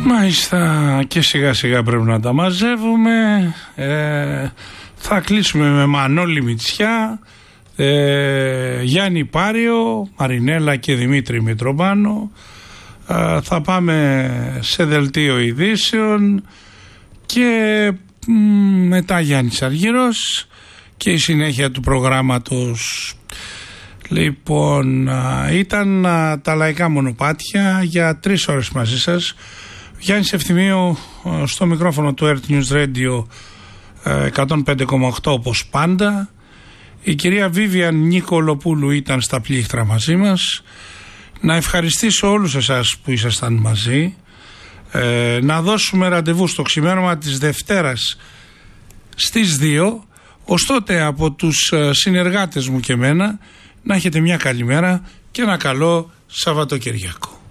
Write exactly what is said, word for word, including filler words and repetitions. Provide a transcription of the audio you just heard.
Μάλιστα, και σιγά σιγά πρέπει να τα μαζεύουμε. ε, Θα κλείσουμε με Μανώλη Μητσιά, ε, Γιάννη Πάριο, Μαρινέλα και Δημήτρη Μητροπάνο. ε, Θα πάμε σε δελτίο ειδήσεων και μ, μετά Γιάννης Αργυρός και η συνέχεια του προγράμματος. Λοιπόν, ήταν τα λαϊκά μονοπάτια για τρεις ώρες μαζί σας. Γιάννης Ευθυμίου στο μικρόφωνο του Earth News Radio εκατόν πέντε κόμμα οκτώ όπως πάντα. Η κυρία Βίβιαν Νικολοπούλου ήταν στα πλήχτρα μαζί μας. Να ευχαριστήσω όλους εσάς που ήσασταν μαζί. ε, Να δώσουμε ραντεβού στο ξημέρωμα της Δευτέρας στις δύο. Ως τότε από τους συνεργάτες μου και εμένα να έχετε μια καλή μέρα και ένα καλό Σαββατοκυριακό.